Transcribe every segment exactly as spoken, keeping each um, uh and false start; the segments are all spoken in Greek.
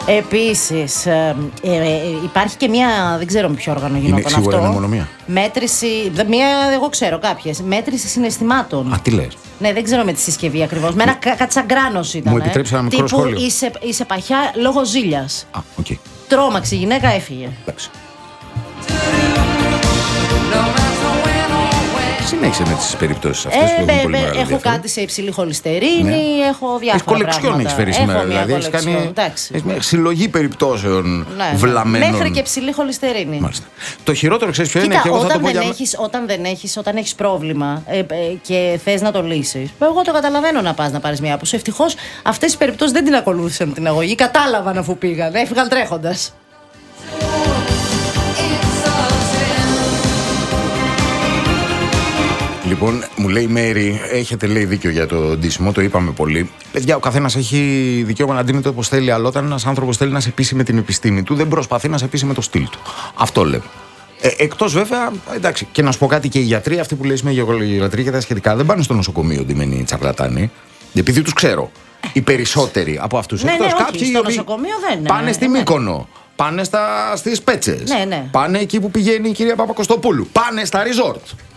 Επίσης, ε, ε, ε, υπάρχει και μια, δεν ξέρω με ποιο όργανο γινόταν είναι, σίγουρα αυτό. Είναι μόνο μία. Μέτρηση, μία, εγώ ξέρω κάποιες. Μέτρηση συναισθημάτων. Α, τι λες. Ναι, δεν ξέρω με τη συσκευή ακριβώς. Με ένα κα, κατσαγκράνος ήταν. Μου επιτρέψει ένα μικρό τύπου, σχόλιο. Είσαι, είσαι παχιά λόγω ζήλιας. Α, οκ. Okay. Τρόμαξε η γυναίκα, έφυγε. Εντάξει. Συνέχισε με τις περιπτώσεις αυτές ε, που έχουν πολύ ε, μεγάλο Έχω ενδιαφέρον. κάτι σε υψηλή χολυστερίνη, ναι. έχω διάφορα Έχει κολεξιόν έχεις φέρει σήμερα, έχω δηλαδή έχεις κάνει έχεις μια συλλογή περιπτώσεων ναι, βλαμμένων. Μέχρι και υψηλή χολυστερίνη. Μάλιστα. Το χειρότερο ξέρεις ποιο Κοίτα, είναι και εγώ όταν, θα το πω δεν για... έχεις, όταν δεν έχεις, όταν έχεις πρόβλημα ε, ε, και θες να το λύσεις, εγώ το καταλαβαίνω να πας να πάρεις μια άποψη. Ευτυχώς αυτές τις περιπτώσεις δεν την ακολούθησαν την αγωγή, κατάλαβαν αφού πήγαν, έφυγαν τρέχοντας. Λοιπόν, μου λέει η Μέρη, έχετε λέει δίκιο για το ντύσιμο, το είπαμε πολύ. Παιδιά, ο καθένας έχει δικαίωμα να ντύνεται όπως θέλει, αλλά όταν ένας άνθρωπος θέλει να σε πείσει με την επιστήμη του, δεν προσπαθεί να σε πείσει με το στυλ του. Αυτό λέω. Ε, εκτός βέβαια, εντάξει, και να σου πω κάτι, και οι γιατροί, αυτοί που λέει με γεωγραφία και τα σχετικά, δεν πάνε στο νοσοκομείο ντυμένοι τσαρλατάνοι, επειδή τους ξέρω. Οι περισσότεροι από αυτούς. Ναι, εκτός ναι, κάποιοι όχι, στο νοσοκομείο δεν είναι. Πάνε στη Μύκονο. Πάνε στα, στις Πέτσες. Ναι, ναι. Πάνε εκεί που πηγαίνει η κυρία Παπακοστοπούλου. Πάνε στα resort.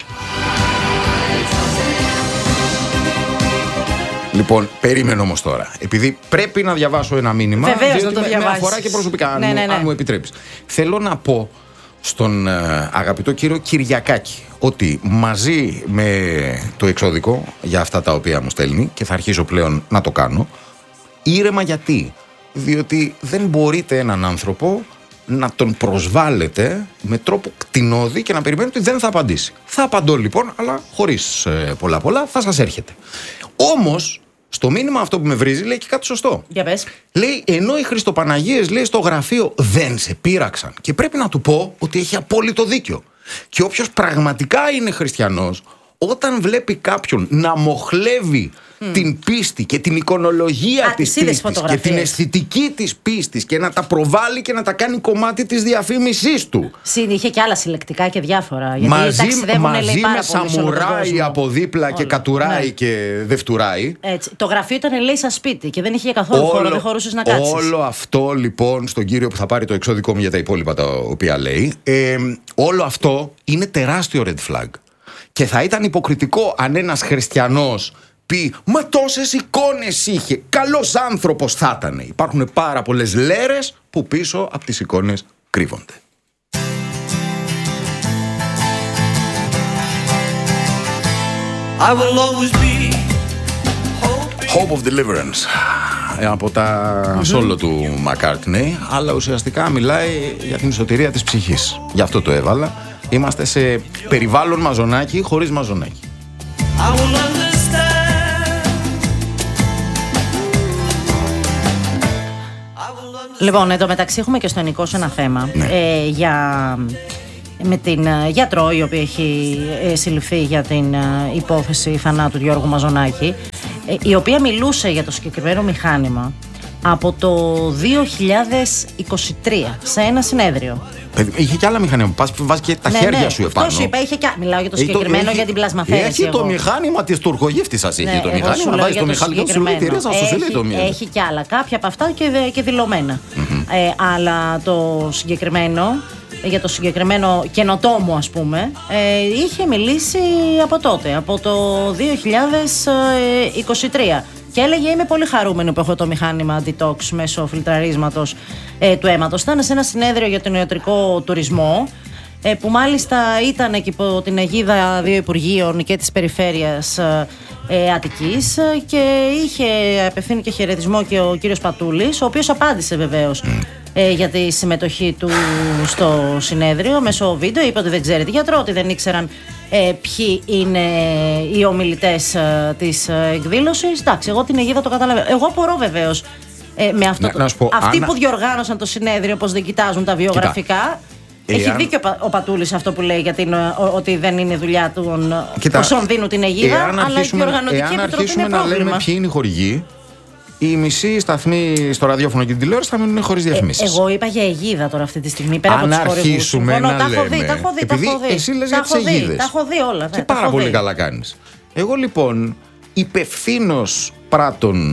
Λοιπόν, περίμενε όμως τώρα. Επειδή πρέπει να διαβάσω ένα μήνυμα. Βεβαίως να το με, διαβάσεις. με αφορά και προσωπικά, αν, ναι, ναι, ναι. αν μου επιτρέπεις. Θέλω να πω στον ε, αγαπητό κύριο Κυριακάκη ότι μαζί με το εξώδικο για αυτά τα οποία μου στέλνει, και θα αρχίσω πλέον να το κάνω, ήρεμα γιατί. Διότι δεν μπορείτε έναν άνθρωπο να τον προσβάλλετε με τρόπο κτηνώδη και να περιμένετε ότι δεν θα απαντήσει. Θα απαντώ λοιπόν, αλλά χωρίς ε, πολλά πολλά, θα σας έρχεται. Όμως, στο μήνυμα αυτό που με βρίζει λέει και κάτι σωστό. Για πες. Λέει, ενώ οι Χριστοπαναγίες, λέει, στο γραφείο δεν σε πείραξαν. Και πρέπει να του πω ότι έχει απόλυτο δίκιο. Και όποιος πραγματικά είναι χριστιανός, όταν βλέπει κάποιον να μοχλεύει mm. την πίστη και την εικονολογία της πίστης και την αισθητική της πίστης και να τα προβάλλει και να τα κάνει κομμάτι της διαφήμισής του. Συν, είχε και άλλα συλλεκτικά και διάφορα. Γιατί μαζί μαζί λέει, με σαμουράει από δίπλα Όλο. Και κατουράει ναι. και δευτουράει. Έτσι. Το γραφείο ήταν λέει σαν σπίτι και δεν είχε καθόλου όλο, χώρο, δεν χωρούσες να κάτσεις. Όλο αυτό λοιπόν στον κύριο που θα πάρει το εξώδικό μου για τα υπόλοιπα τα οποία λέει, ε, όλο αυτό είναι τεράστιο red flag. Και θα ήταν υποκριτικό αν ένας χριστιανός πει «Μα τόσες εικόνες είχε, καλός άνθρωπος θα ήταν». Υπάρχουν πάρα πολλές λέρες που πίσω από τις εικόνες κρύβονται. I will always be Hope of Deliverance από τα mm-hmm. solo του McCartney, αλλά ουσιαστικά μιλάει για την σωτηρία της ψυχής. Γι' αυτό το έβαλα. Είμαστε σε περιβάλλον μαζονάκι χωρίς μαζονάκι. Λοιπόν, εν τω μεταξύ έχουμε και στο Νικό σε ένα θέμα ναι. ε, για, με την ε, γιατρό η οποία έχει ε, συλληφθεί για την ε, υπόθεση θανάτου του Γιώργου Μαζονάκη, ε, η οποία μιλούσε για το συγκεκριμένο μηχάνημα από το δύο χιλιάδες είκοσι τρία σε ένα συνέδριο. Είχε και άλλα μηχανήματα. Πας βάζει και τα ναι, χέρια ναι, σου επάνω. Αυτό σου είπα, είχε και... Μιλάω για το συγκεκριμένο έχει, για την πλασμαφαίρεση. Έχει εγώ. Το μηχάνημα της τουρκογύφτης σας. Έχει ναι, το μηχάνημα. Βάζει το μηχανικό σου λέει τηρία, σας το λέει το μηχάνημα. Έχει και άλλα. Κάποια από αυτά και, και δηλωμένα. Mm-hmm. Ε, αλλά το συγκεκριμένο, για το συγκεκριμένο καινοτόμο ας πούμε, ε, είχε μιλήσει από τότε, από το δύο χιλιάδες είκοσι τρία. Και έλεγε είμαι πολύ χαρούμενο που έχω το μηχάνημα detox μέσω φιλτραρίσματος ε, του αίματος. Ήταν σε ένα συνέδριο για τον ιατρικό τουρισμό ε, που μάλιστα ήταν εκεί υπό την αιγίδα δύο υπουργείων και της περιφέρειας ε, Αττικής και είχε απευθύνει και χαιρετισμό και ο κύριος Πατούλης, ο οποίος απάντησε βεβαίως ε, για τη συμμετοχή του στο συνέδριο μέσω βίντεο. Είπε ότι δεν ξέρει τι γιατρό, ότι δεν ήξεραν Ε, ποιοι είναι οι ομιλητές ε, της ε, εκδήλωσης. Εντάξει, εγώ την αιγίδα το καταλαβαίνω. Εγώ απορώ βεβαίως ε, με αυτό. Να, να πω, αυτοί αν... που διοργάνωσαν το συνέδριο, πως δεν κοιτάζουν τα βιογραφικά. Κοίτα, έχει εάν... δίκιο ο Πατούλης αυτό που λέει, γιατί ο, ότι δεν είναι δουλειά του όσων δίνουν την αιγίδα, αλλά η διοργανωτική επιτροπή είναι πρόβλημα. Εάν αρχίσουμε να λέμε ποιοι είναι οι χορηγοί, οι μισοί σταθμοί στο ραδιόφωνο και την τηλεόραση θα μείνουν χωρίς διαφημίσεις. Ε, εγώ είπα για αιγίδα τώρα αυτή τη στιγμή. Πέρα αν από τους αρχίσουμε να τα λέμε. έχω δει, τα έχω δει. Επειδή τα έχω δει, εσύ λες τα για τις αιγίδες. Τα έχω δει όλα. Και πάρα πολύ καλά κάνεις. Εγώ λοιπόν, υπευθύνος πράττων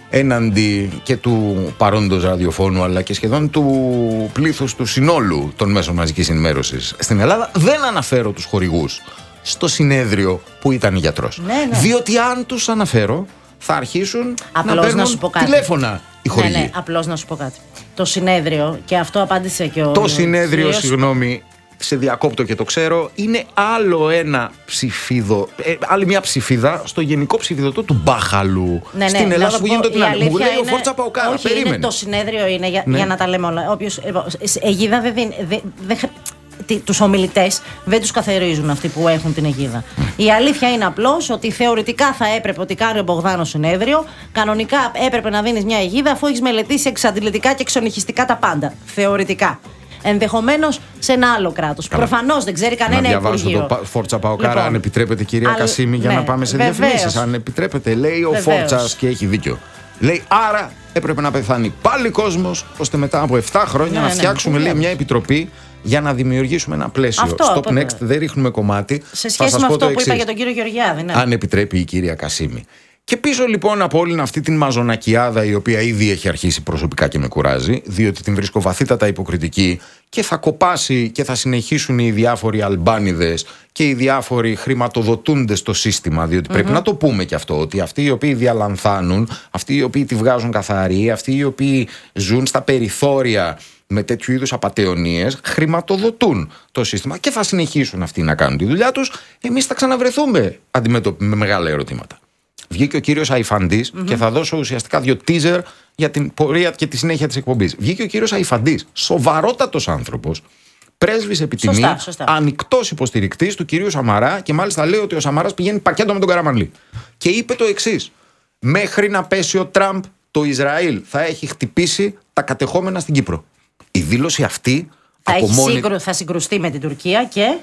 έναντι και του παρόντος ραδιοφώνου αλλά και σχεδόν του πλήθους του συνόλου των μέσων μαζικής ενημέρωσης στην Ελλάδα. Δεν αναφέρω τους χορηγούς στο συνέδριο που ήταν γιατρός. Ναι, ναι. Διότι αν τους αναφέρω θα αρχίσουν απλώς να παίρνουν να σου πω κάτι. τηλέφωνα οι χορηγοί. Ναι, ναι, απλώς να σου πω κάτι. Το συνέδριο, και αυτό απάντησε και ο... Το συνέδριο, κύριος... συγγνώμη, σε διακόπτω και το ξέρω, είναι άλλο ένα ψηφίδο, ε, άλλη μια ψηφίδα στο γενικό ψηφιδωτό του μπάχαλου. Ναι, ναι, στην Ελλάδα που γίνεται την άλλη. Μου λέει είναι... ο Φόρτσα Παοκάρα. Όχι, περίμενε. Είναι το συνέδριο είναι για, ναι. για να τα λέμε όλα. Όποιος, αιγίδα δεν δίνει. Δε, δε, τους ομιλητές δεν τους καθαρίζουν αυτοί που έχουν την αιγίδα. Mm. Η αλήθεια είναι απλώς ότι θεωρητικά θα έπρεπε ότι κάνει ο Μπογδάνος συνέδριο. Κανονικά έπρεπε να δίνεις μια αιγίδα αφού έχεις μελετήσει εξαντλητικά και εξονυχιστικά τα πάντα. Θεωρητικά. Ενδεχομένως σε ένα άλλο κράτος. Προφανώς δεν ξέρει κανένα υπουργείο. Να διαβάσω το Φόρτσα Παοκάρα, λοιπόν, αν επιτρέπετε, κυρία Αλ... Κασίμη, για ναι, να πάμε σε διαφημίσεις. Αν επιτρέπετε, λέει ο Φόρτσας και έχει δίκιο. Λέει, άρα έπρεπε να πεθάνει πάλι κόσμος, ώστε μετά από επτά χρόνια ναι, να φτιάξουμε ναι, λέει, μια επιτροπή για να δημιουργήσουμε ένα πλαίσιο. Αυτό, Stop next, δεν ρίχνουμε κομμάτι. Σε σχέση με αυτό που είπα για τον κύριο Γεωργιάδη. Ναι. Αν επιτρέπει η κυρία Κασίμη. Και πίσω λοιπόν από όλη αυτή την μαζονακιάδα, η οποία ήδη έχει αρχίσει προσωπικά και με κουράζει, διότι την βρίσκω βαθύτατα υποκριτική και θα κοπάσει και θα συνεχίσουν οι διάφοροι αλμπάνιδες και οι διάφοροι χρηματοδοτούντες στο σύστημα, διότι mm-hmm. πρέπει να το πούμε και αυτό, ότι αυτοί οι οποίοι διαλανθάνουν, αυτοί οι οποίοι τη βγάζουν καθαρή, αυτοί οι οποίοι ζουν στα περιθώρια με τέτοιου είδους απατεωνίες, χρηματοδοτούν το σύστημα και θα συνεχίσουν αυτοί να κάνουν τη δουλειά τους. Εμείς θα ξαναβρεθούμε αντιμέτωποι με μεγάλα ερωτήματα. Βγήκε ο κύριος Αϊφαντής mm-hmm. και θα δώσω ουσιαστικά δύο teaser για την πορεία και τη συνέχεια της εκπομπής. Βγήκε ο κύριος Αϊφαντής, σοβαρότατος άνθρωπος, πρέσβης επιτιμή, ανοιχτός υποστηρικτής του κυρίου Σαμαρά και μάλιστα λέει ότι ο Σαμαράς πηγαίνει πακέτο με τον Καραμανλή. Και είπε το εξής: μέχρι να πέσει ο Τραμπ, το Ισραήλ θα έχει χτυπήσει τα κατεχόμενα στην Κύπρο. Η δήλωση αυτή θα, από μόνη... σύγκρου, θα συγκρουστεί με την Τουρκία και.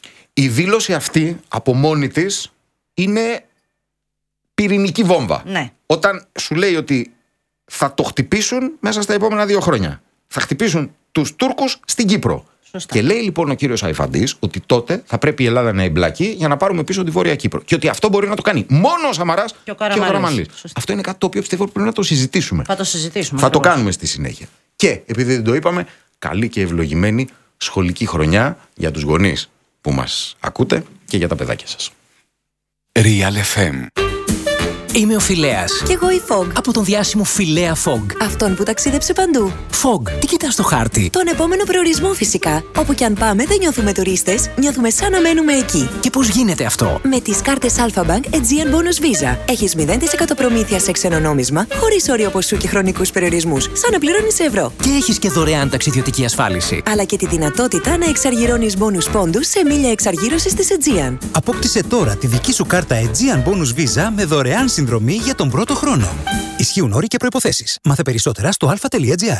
Η δήλωση αυτή από μόνη της είναι πυρηνική βόμβα. Ναι. Όταν σου λέει ότι θα το χτυπήσουν μέσα στα επόμενα δύο χρόνια. Θα χτυπήσουν τους Τούρκους στην Κύπρο. Σωστά. Και λέει λοιπόν ο κύριος Αϊφαντής ότι τότε θα πρέπει η Ελλάδα να εμπλακεί για να πάρουμε πίσω τη Βόρεια Κύπρο. Και ότι αυτό μπορεί να το κάνει μόνο ο Σαμαράς και ο Καραμανλής. Αυτό είναι κάτι το οποίο πιστεύω πρέπει να το συζητήσουμε. Θα το συζητήσουμε. Θα ακριβώς. Το κάνουμε στη συνέχεια. Και επειδή δεν το είπαμε, καλή και ευλογημένη σχολική χρονιά για τους γονείς που μας ακούτε και για τα παιδάκια σας. Real εφ εμ. Είμαι ο Φιλέας. Κι εγώ η Fog. Από τον διάσημο Φιλέα Fog. Αυτόν που ταξίδεψε παντού. Fog, τι κοιτάς στο χάρτη? Τον επόμενο προορισμό φυσικά. Όπου κι αν πάμε δεν νιώθουμε τουρίστες, νιώθουμε σαν να μένουμε εκεί. Και πώς γίνεται αυτό? Με τις κάρτες Alpha Bank Aegean Bonus Visa. Έχεις μηδέν τοις εκατό προμήθεια σε ξένο νόμισμα, χωρίς όριο ποσού και χρονικούς περιορισμούς, σαν να πληρώνεις σε ευρώ. Και έχεις και δωρεάν ταξιδιωτική ασφάλιση. Αλλά και τη δυνατότητα να εξαργυρώνεις bonus πόντους σε μίλια εξαργύρωσης της Aegean. Απόκτησε τώρα τη δική σου κάρτα Aegean Bonus Visa με δωρεάν συνδρομή για τον πρώτο χρόνο. Ισχύουν όροι και προϋποθέσεις. Μάθε περισσότερα στο αλφα τελεία τζι άρ.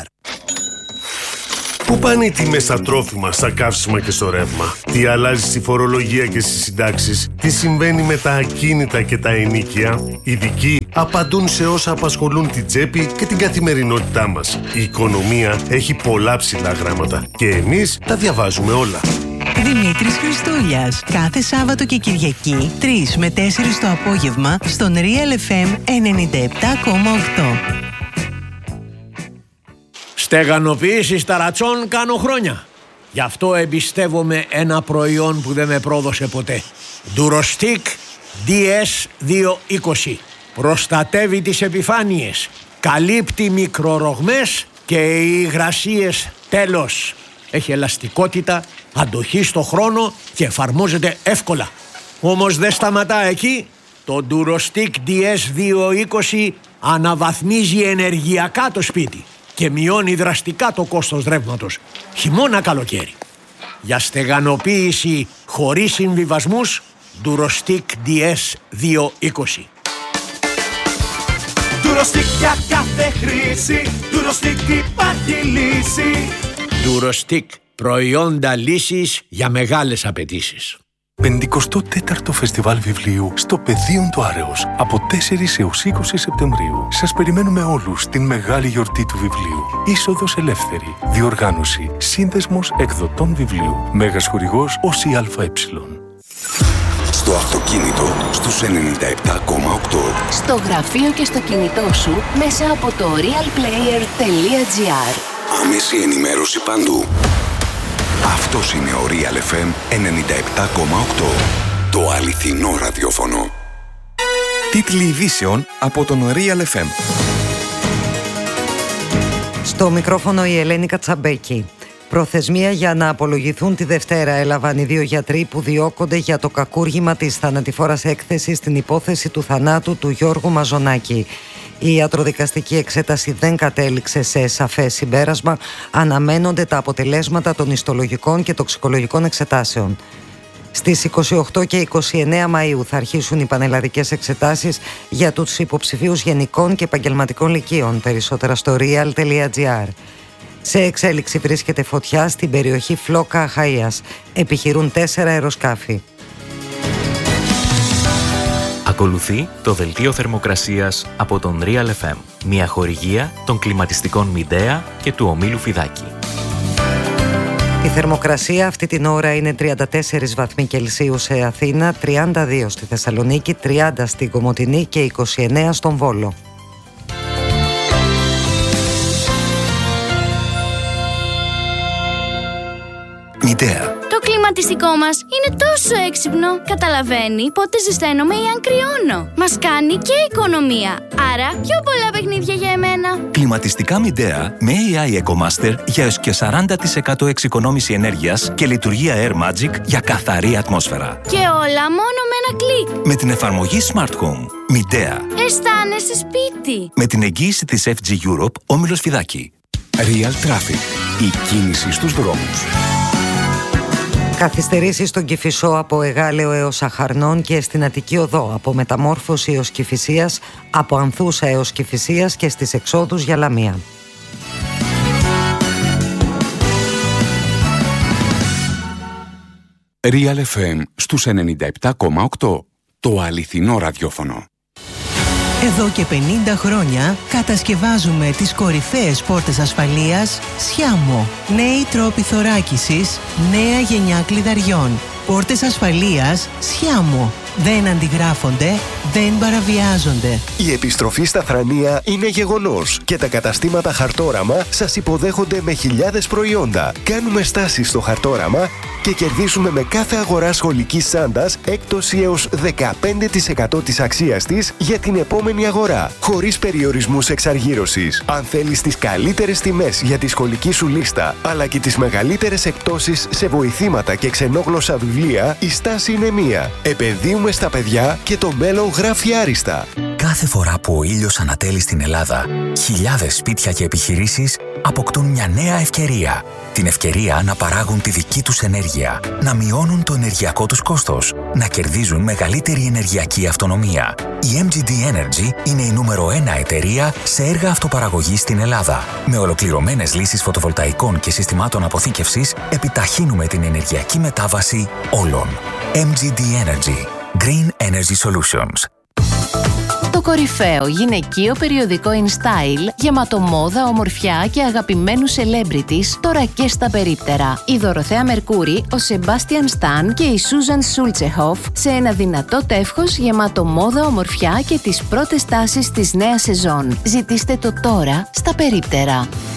Πού πάνε οι τιμές στα τρόφιμα, στα καύσιμα και στο ρεύμα? Τι αλλάζει στη φορολογία και στις συντάξεις? Τι συμβαίνει με τα ακίνητα και τα ενοίκια? Οι ειδικοί απαντούν σε όσα απασχολούν την τσέπη και την καθημερινότητά μας. Η οικονομία έχει πολλά ψηλά γράμματα και εμείς τα διαβάζουμε όλα. Δημήτρης Χριστούλιας. Κάθε Σάββατο και Κυριακή, τρεις με τέσσερις το απόγευμα, στον Real εφ εμ ενενήντα επτά κόμμα οκτώ. Στεγανοποίηση ταρατσών κάνω χρόνια. Γι' αυτό εμπιστεύομαι ένα προϊόν που δεν με πρόδωσε ποτέ. Durostic ντι ες διακόσια είκοσι. Προστατεύει τις επιφάνειες. Καλύπτει μικρορογμές και υγρασίες τέλος. Έχει ελαστικότητα, αντοχή στο χρόνο και εφαρμόζεται εύκολα. Όμως δεν σταματά εκεί. Το Durostic ντι ες διακόσια είκοσι αναβαθμίζει ενεργειακά το σπίτι και μειώνει δραστικά το κόστος ρεύματος, χειμώνα καλοκαίρι. Για στεγανοποίηση χωρίς συμβιβασμούς, Durostic ντι ες διακόσια είκοσι. Durostic για κάθε χρήση, Durostic υπάρχει λύση. Durostic, προϊόντα λύσης για μεγάλες απαιτήσεις. πενηκοστό τέταρτο Φεστιβάλ Βιβλίου στο Πεδίον του Άρεος από τέσσερις έως είκοσι Σεπτεμβρίου. Σας περιμένουμε όλους στην μεγάλη γιορτή του βιβλίου. Είσοδος ελεύθερη. Διοργάνωση Σύνδεσμος Εκδοτών Βιβλίου. Μέγας χορηγός ΟΣΙΑΕ. Στο αυτοκίνητο στους ενενήντα επτά κόμμα οκτώ. Στο γραφείο και στο κινητό σου μέσα από το realplayer.gr. Άμεση ενημέρωση παντού. Αυτός είναι ο Real εφ εμ ενενήντα επτά κόμμα οκτώ. Το αληθινό ραδιόφωνο. Τίτλοι ειδήσεων από τον Real εφ εμ. Στο μικρόφωνο η Ελένη Κατσαμπέκη. Προθεσμία για να απολογηθούν τη Δευτέρα έλαβαν οι δύο γιατροί που διώκονται για το κακούργημα της θανατηφόρας έκθεσης στην υπόθεση του θανάτου του Γιώργου Μαζονάκη. Η ιατροδικαστική εξέταση δεν κατέληξε σε σαφές συμπέρασμα. Αναμένονται τα αποτελέσματα των ιστολογικών και τοξικολογικών εξετάσεων. Στις είκοσι οκτώ και είκοσι εννέα Μαΐου θα αρχίσουν οι πανελλαδικές εξετάσεις για τους υποψηφίους γενικών και επαγγελματικών λυκείων. Περισσότερα στο real.gr. Σε εξέλιξη βρίσκεται φωτιά στην περιοχή Φλόκα Αχαΐας. Επιχειρούν τέσσερα αεροσκάφη. Ακολουθεί το δελτίο θερμοκρασίας από τον Real εφ εμ. Μια χορηγία των κλιματιστικών Midea και του ομίλου Φιδάκη. Η θερμοκρασία αυτή την ώρα είναι τριάντα τέσσερις βαθμοί Κελσίου σε Αθήνα, τριάντα δύο στη Θεσσαλονίκη, τριάντα στην Κομοτηνή και είκοσι εννέα στον Βόλο. Midea. Το κλιματιστικό μας είναι τόσο έξυπνο. Καταλαβαίνει πότε ζεσταίνομαι ή αν κρυώνω. Μας κάνει και οικονομία. Άρα πιο πολλά παιχνίδια για εμένα. Κλιματιστικά Midea με έι άι EcoMaster για έως και σαράντα τοις εκατό εξοικονόμηση ενέργειας και λειτουργία Air Magic για καθαρή ατμόσφαιρα. Και όλα μόνο με ένα κλικ. Με την εφαρμογή Smart Home. Midea. Αισθάνεσαι σπίτι. Με την εγγύηση της εφ τζι Europe, όμιλος Φιδάκη. Real Traffic. Η κίνηση στους δρόμους. Καθυστερήσεις στον Κηφισό από Εγάλεο έως Αχαρνών και στην Αττική Οδό, από Μεταμόρφωση έως Κηφισίας, από Ανθούσα έως Κηφισίας και στις εξόδους για Λαμία. Real εφ εμ στους ενενήντα επτά κόμμα οκτώ. Το αληθινό ραδιόφωνο. Εδώ και πενήντα χρόνια κατασκευάζουμε τις κορυφαίες πόρτες ασφαλείας Σιάμο. Νέοι τρόποι θωράκισης, νέα γενιά κλειδαριών. Πόρτες ασφαλείας Σιάμο. Δεν αντιγράφονται, δεν παραβιάζονται. Η επιστροφή στα θρανία είναι γεγονός και τα καταστήματα Χαρτόραμα σας υποδέχονται με χιλιάδες προϊόντα. Κάνουμε στάσεις στο Χαρτόραμα και κερδίζουμε με κάθε αγορά σχολικής τσάντας έκπτωση έως δεκαπέντε τοις εκατό της αξίας της για την επόμενη αγορά, χωρίς περιορισμούς εξαργύρωσης. Αν θέλεις τις καλύτερες τιμές για τη σχολική σου λίστα, αλλά και τις μεγαλύτερες εκπτώσεις σε βοηθήματα και ξενόγλωσσα βιβλία, η στάση είναι μία. Επενδύουμε στα παιδιά και το μέλλον γράφει άριστα. Κάθε φορά που ο ήλιος ανατέλει στην Ελλάδα, χιλιάδες σπίτια και επιχειρήσεις αποκτούν μια νέα ευκαιρία. Την ευκαιρία να παράγουν τη δική τους ενέργεια, να μειώνουν το ενεργειακό τους κόστος, να κερδίζουν μεγαλύτερη ενεργειακή αυτονομία. Η εμ τζι ντι Energy είναι η νούμερο ένα εταιρεία σε έργα αυτοπαραγωγής στην Ελλάδα. Με ολοκληρωμένες λύσεις φωτοβολταϊκών και συστημάτων αποθήκευσης, επιταχύνουμε την ενεργειακή μετάβαση όλων. εμ τζι ντι Energy. Green Energy Solutions. Το κορυφαίο γυναικείο περιοδικό InStyle, γεμάτο μόδα, ομορφιά και αγαπημένους celebrities, τώρα και στα περίπτερα. Η Δωροθέα Μερκούρη, ο Σεμπάστιαν Σταν και η Σούζαν Σούλτσεχοφ σε ένα δυνατό τεύχος γεμάτο μόδα, ομορφιά και τις πρώτες τάσεις της νέας σεζόν. Ζητήστε το τώρα στα περίπτερα.